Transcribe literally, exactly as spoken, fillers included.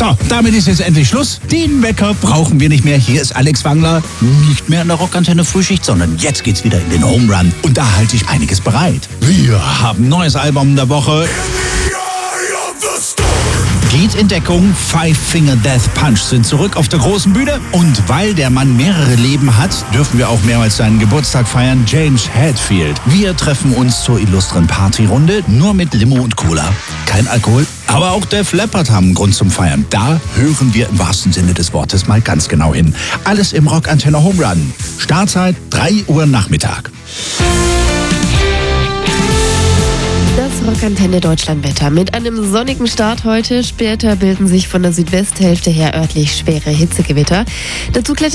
So, damit ist jetzt endlich Schluss. Den Wecker brauchen wir nicht mehr. Hier ist Alex Wangler. Nicht mehr in der Rockantenne Frühschicht, sondern jetzt geht's wieder in den Home Run. Und da halte ich einiges bereit. Wir haben ein neues Album der Woche. Geht in Deckung, Five Finger Death Punch sind zurück auf der großen Bühne. Und weil der Mann mehrere Leben hat, dürfen wir auch mehrmals seinen Geburtstag feiern. James Hetfield. Wir treffen uns zur illustren Partyrunde, nur mit Limo und Cola. Kein Alkohol. Aber auch Def Leppard haben einen Grund zum Feiern. Da hören wir im wahrsten Sinne des Wortes mal ganz genau hin. Alles im Rockantenne Home Run. Startzeit drei Uhr Nachmittag. Das Rockantenne Deutschlandwetter. Mit einem sonnigen Start heute. Später bilden sich von der Südwesthälfte her örtlich schwere Hitzegewitter. Dazu klettert